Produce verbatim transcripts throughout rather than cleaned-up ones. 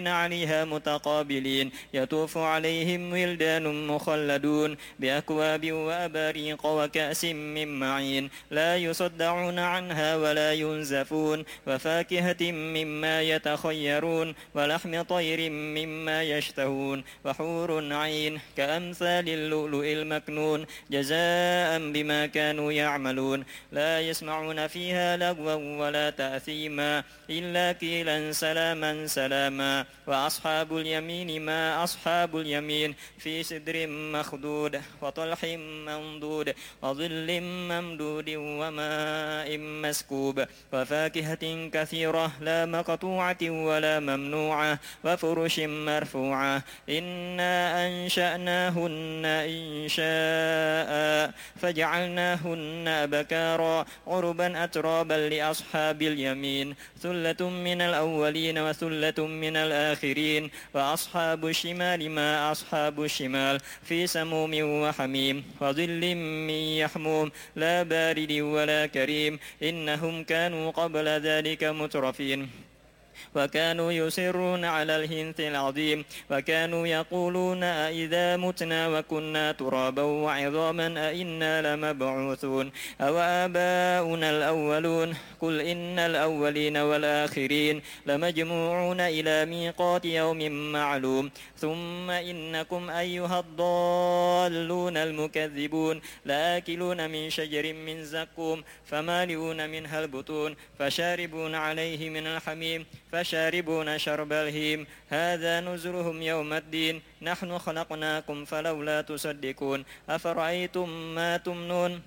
عليها متقابلين يطوف عليهم ولدان مخلدون بأكواب وأباريق وكأس من معين لا يصدعون عنها ولا ينزفون وفاكهة مما يتخيرون ولحم طير مما يشتهون وحور عين كأمثال اللؤلؤ المكنون جزاء بما كانوا يعملون لا يسمعون فيها لغوا ولا تأثيما إلا قيلا سلاما سلاما وأصحاب اليمين ما أصحاب اليمين في سدر مخدود وطلح منضود وظل ممدود وماء مسكوب وفاكهة كثيرة لا مقطوعة ولا ممنوعة وفرش مرفوعة إنا أنشأناهن إنشاء فجعلناهن أبكارا عربا أترابا لأصحاب اليمين ثلة من الأولين وثلة من الآخرين وأصحاب الشمال ما أصحاب الشمال في سموم وحميم وظل من يحموم لا بارد ولا كريم إنهم كانوا قبل ذلك مترفين وكانوا يصرون على الحنث العظيم وكانوا يقولون أئذا متنا وكنا ترابا وعظاما أئنا لمبعوثون أو آباؤنا الأولون قل إن الأولين والآخرين لمجموعون إلى ميقات يوم معلوم ثم إنكم أيها الضالون المكذبون لآكلون من شجر من زقوم فمالئون منها البطون فشاربون عليه من الحميم فشاربون شرب الهيم هذا نزلهم يوم الدين نحن خلقناكم فلولا تصدقون أفرأيتم ما تمنون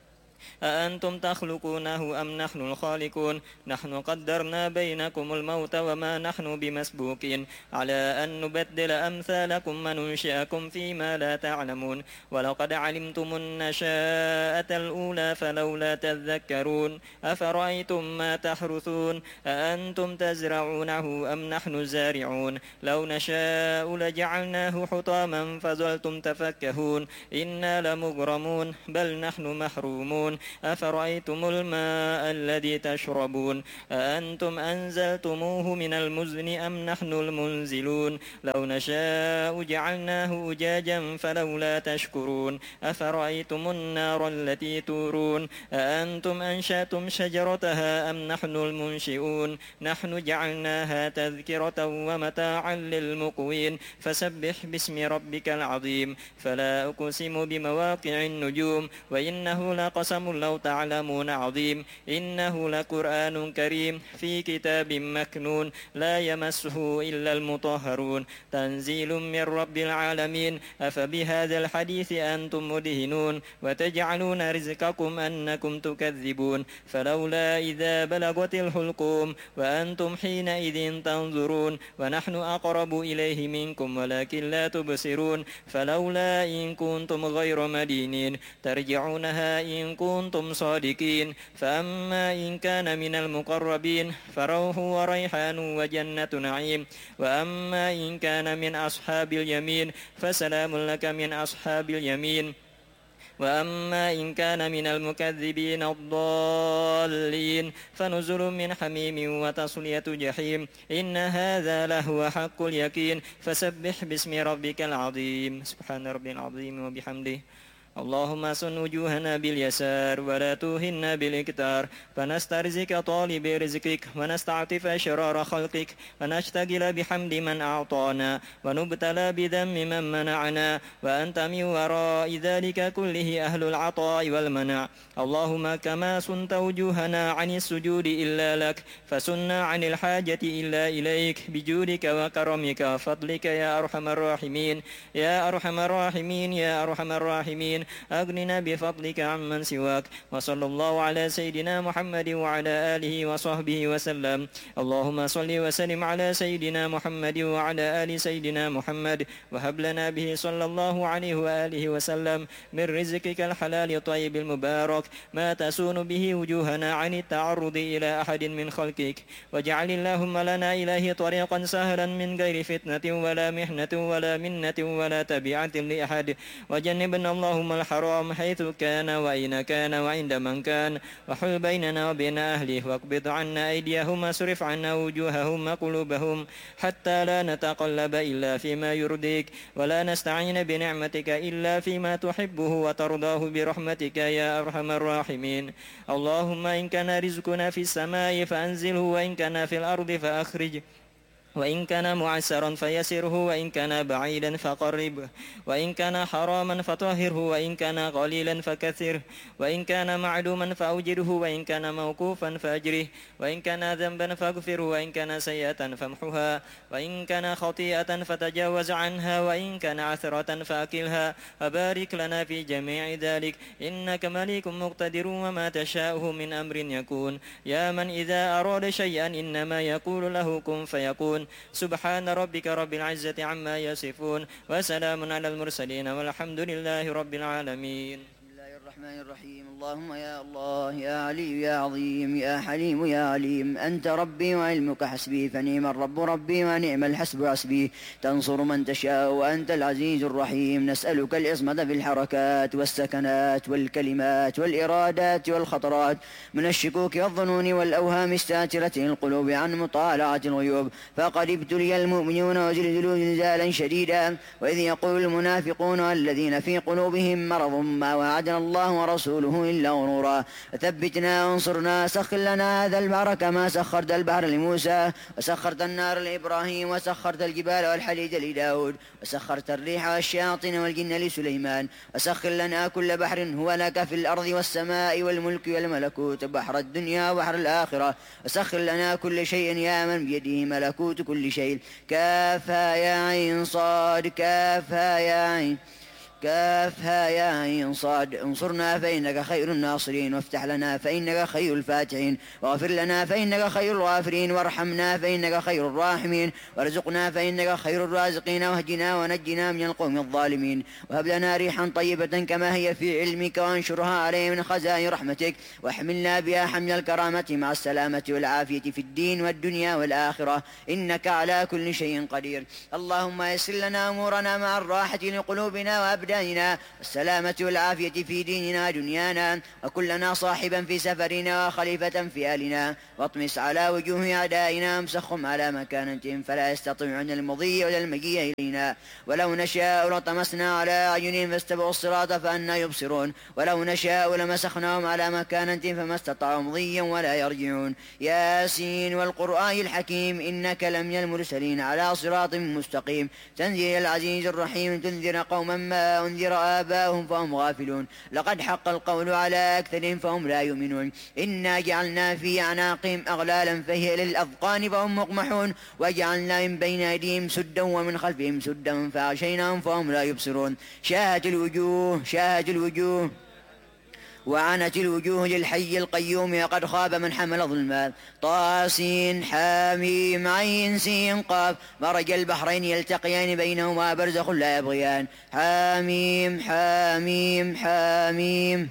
أأنتم تخلقونه أم نحن الخالقون نحن قدرنا بينكم الموت وما نحن بمسبوقين على أن نبدل أمثالكم وننشئكم فيما لا تعلمون ولقد علمتم النشاءة الأولى فلولا تذكرون أفرأيتم ما تحرثون أأنتم تزرعونه أم نحن الزارعون لو نشاء لجعلناه حطاما فظلتم تفكهون إنا لمغرمون بل نحن محرومون أفرأيتم الماء الذي تشربون أأنتم أنزلتموه من المزن أم نحن المنزلون لو نشاء جعلناه أجاجا فلولا تشكرون أفرأيتم النار التي تورون أأنتم أنشأتم شجرتها أم نحن المنشئون نحن جعلناها تذكرة ومتاعا للمقوين فسبح باسم ربك العظيم فلا أقسم بمواقع النجوم وإنه لقسم لو تعلمون عظيم إنه لقرآن كريم في كتاب مكنون لا يمسه إلا المطهرون تنزيل من رب العالمين أفبهذا الحديث أنتم مدهنون وتجعلون رزقكم أنكم تكذبون فلولا إذا بلغت الحلقوم وأنتم حينئذ تنظرون ونحن أقرب إليه منكم ولكن لا تبصرون فلولا إن كنتم غير مدينين ترجعونها إن كنتم صادقين فأما إن كان من المقربين فروح وريحان وجنة نعيم وأما إن كان من أصحاب اليمين فسلام لك من أصحاب اليمين وأما إن كان من المكذبين الضالين فنزل من حميم وتصلية جحيم إن هذا لهو حق اليقين فسبح باسم ربك العظيم سبحان ربي العظيم وبحمده اللهم صن وجوهنا باليسار ولا توهنا بالاكتار فنسترزق طالب رزقك ونستعطف شرار خلقك ونشتغل بحمد من أعطانا ونبتلى بذم من منعنا وأنت من وراء ذلك كله أهل العطاء والمنع اللهم كما صنت وجوهنا عن السجود إلا لك فسنا عن الحاجة إلا إليك بجودك وكرمك وفضلك يا أرحم الراحمين يا أرحم الراحمين يا أرحم الراحمين أغننا بفضلك عمن سواك وصلى الله على سيدنا محمد وعلى آله وصحبه وسلم اللهم صل وسلم على سيدنا محمد وعلى آل سيدنا محمد وهب لنا به صلى الله عليه وآله وسلم من رزقك الحلال الطيب المبارك ما تسون به وجوهنا عن التعرض إلى أحد من خلقك واجعل اللهم لنا إليه طريقا سهلا من غير فتنة ولا محنة ولا منة ولا تبعة لأحد وجنبنا اللهم الحرام حيث كان وأين كان وعند من كان، وحل بيننا وبين أهله، واقبض عنا أيديهم واصرف عنا وجوههم وقلوبهم، حتى لا نتقلب إلا فيما يرضيك، ولا نستعين بنعمتك إلا فيما تحبه وترضاه برحمتك يا أرحم الراحمين. اللهم إن كان رزقنا في السماء فأنزله، وإن كان في الأرض فأخرجه، وإن كان معسرا فيسره، وإن كان بعيدا فقربه، وإن كان حراما فطهره، وإن كان قليلا فكثره، وإن كان معلوما فأوجره، وإن كان موقوفا فأجره، وإن كان ذنبا فاغفره، وإن كان سيئة فامحها، وإن كان خطيئة فتجاوز عنها، وإن كان عثرة فأكلها، وبارك لنا في جميع ذلك، إنك مليك مقتدر، وما تشاءه من أمر يكون. يا من إذا أراد شيئا إنما يقول له كن فيكون. سبحان ربك رب العزة عما يصفون، وسلام على المرسلين، والحمد لله رب العالمين. الرحمن الرحيم. اللهم يا الله يا علي يا عظيم يا حليم يا عليم، أنت ربي وعلمك حسبي، فنعم الرب ربي ونعم الحسب حسبي، تنصر من تشاء وأنت العزيز الرحيم. نسألك العصمة في الحركات والسكنات والكلمات والإرادات والخطرات من الشكوك والظنون والأوهام الساترة القلوب عن مطالعة الغيوب، فقد ابتلي المؤمنون وزلزلوا زلزالا شديدا، وإذ يقول المنافقون والذين في قلوبهم مرض ما وعدنا الله ورسوله إلا غرورا، فثبتنا وانصرنا. سخر لنا هذا البحر كما سخرت البحر لموسى، وسخرت النار لإبراهيم، وسخرت الجبال والحديد لداود، وسخرت الريح والشياطين والجن لسليمان. وسخر لنا كل بحر هو لك في الأرض والسماء والملك والملكوت، بحر الدنيا وبحر الآخرة. وسخر لنا كل شيء يا من بيده ملكوت كل شيء. كافها يا عين صاد، كافها يا عين كافها يا عين صاد. انصرنا فإنك خير الناصرين، وافتح لنا فإنك خير الفاتحين، واغفر لنا فإنك خير الغافرين، وارحمنا فإنك خير الراحمين، وارزقنا فإنك خير الرازقين، واهدنا ونجنا من القوم الظالمين. وهب لنا ريحا طيبة كما هي في علمك، وانشرها عليه من خزائن رحمتك، واحملنا بها حمل الكرامة مع السلامة والعافية في الدين والدنيا والآخرة، إنك على كل شيء قدير. اللهم يسر لنا أمورنا مع الراحة لقلوبنا وأبداننا، والسلامة والعافية في ديننا دنيانا، وكلنا صاحبا في سفرنا وخليفة في آلنا، واطمس على وجوه أعدائنا، وامسخهم على مكانتهم فلا يستطيعون المضي ولا المجيء إلينا. ولو نشاء لطمسنا على أعينهم فاستبقوا الصراط فأنى يبصرون، ولو نشاء لمسخناهم على مكانتهم فما استطاعوا مضيا ولا يرجعون. ياسين والقرآن الحكيم، إنك لمن المرسلين على صراط مستقيم، تنزيل العزيز الرحيم، تنذر قوما ما أنذر آباؤهم فهم غافلون. لقد حق القول على أكثرهم فهم لا يؤمنون. إنا جعلنا في أعناقهم أغلالا فهي للأذقان فهم مقمحون، وجعلنا من بين أيديهم سدا ومن خلفهم سدا فأغشيناهم فهم لا يبصرون. شاهت الوجوه شاهت الوجوه وعنت الوجوه للحي القيوم، وقد خاب من حمل ظلما. طاسين حاميم عين سين قاف، مرج البحرين يلتقيان بينهما برزخ لا يبغيان. حاميم حاميم حاميم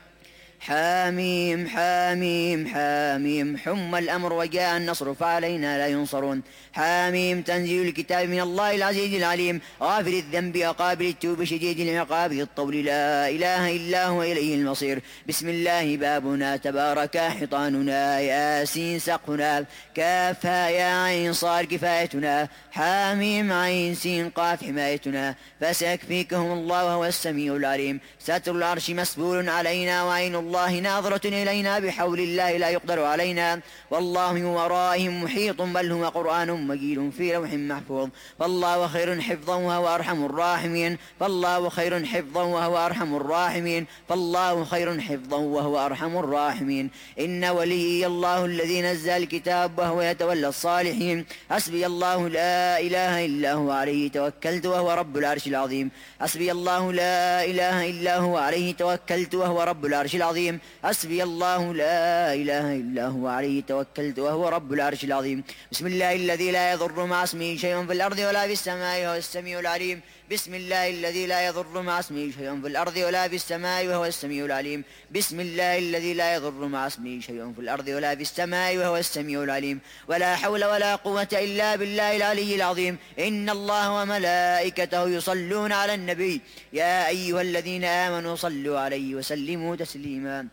حاميم حاميم حاميم حم الأمر وجاء النصر فعلينا لا ينصرون. حاميم تنزيل الكتاب من الله العزيز العليم، غافر الذنب وقابل التوب شديد العقاب الطول، لا إله إلا هو إليه المصير. بسم الله بابنا، تبارك حيطاننا، ياسين سقفنا، كافها يا عين صاد كفايتنا، حاميم عين سين قاف حمايتنا، فسيكفيكهم الله وهو السميع العليم. ستر العرش مسبول علينا، وعين الله ناظرة إلينا، بحول الله لا يقدر علينا، والله ورائهم محيط، بل هو قرآن مجيد في لوح محفوظ. فالله خير حفظا وهو أرحم الراحمين، فالله خير حفظا وهو أرحم الراحمين، فالله خير حفظا وهو أرحم الراحمين. إن ولي الله الذي نزل الكتاب وهو يتولى الصالحين. حسبي الله لا إله إلا هو عليه توكلت وهو رب العرش العظيم. حسبي الله لا إله إلا هو عليه توكلت وهو رب العرش العظيم. حسبي الله لا إله إلا هو عليه توكلت وهو رب العرش العظيم. بسم الله الذي لا يضر مع اسمه شيء في الأرض ولا في السماء وهو السميع العليم. بسم الله الذي لا يضر مع اسمه شيء في الأرض ولا في السماء وهو السميع العليم. بسم الله الذي لا يضر مع اسمه شيء في الأرض ولا في السماء وهو السميع العليم. ولا حول ولا قوة إلا بالله العلي العظيم. إن الله وملائكته يصلون على النبي يا أيها الذين آمنوا صلوا عليه وسلموا تسليما.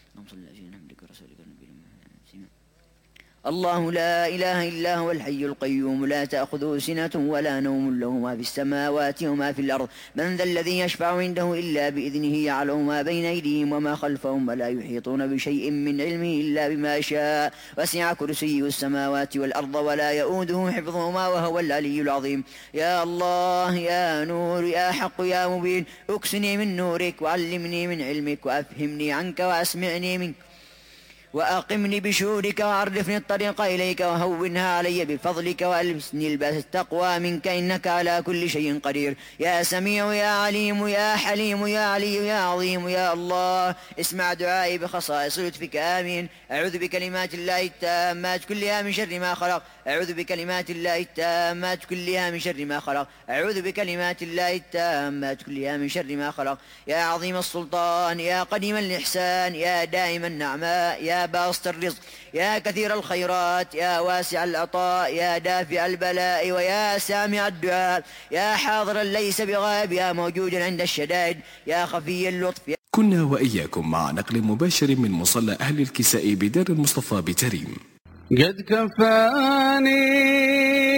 الله لا إله إلا هو الحي القيوم لا تأخذه سنة ولا نوم له ما في السماوات وما في الأرض من ذا الذي يشفع عنده إلا بإذنه يعلم ما بين أيديهم وما خلفهم ولا يحيطون بشيء من علمه إلا بما شاء وسع كرسيه السماوات والأرض ولا يؤوده حفظهما وهو العلي العظيم. يا الله يا نور يا حق يا مبين اكسني من نورك وعلمني من علمك وأفهمني عنك وأسمعني منك وأقمني بشورك وعرفني الطريق إليك وهونها علي بفضلك وألبسني الباس التقوى منك إنك على كل شيء قدير. يا سميع يا عليم يا حليم يا علي يا عظيم يا الله اسمع دعائي بخصائص لطفك آمين. أعوذ بكلمات الله التامات كلها من شر ما خلق. أعوذ بكلمات الله التامات كلها من شر ما خلق. أعوذ بكلمات الله التامات كلها من شر ما خلق. يا عظيم السلطان يا قديم الإحسان يا دائم النعماء يا باسط الرزق يا كثير الخيرات يا واسع العطاء يا دافع البلاء ويا سامع الدعاء يا حاضرا ليس بغائب يا موجودا عند الشدائد يا خفي اللطف. كنا وإياكم مع نقل مباشر من مصلى أهل الكساء بدار المصطفى بتريم. قد كفاني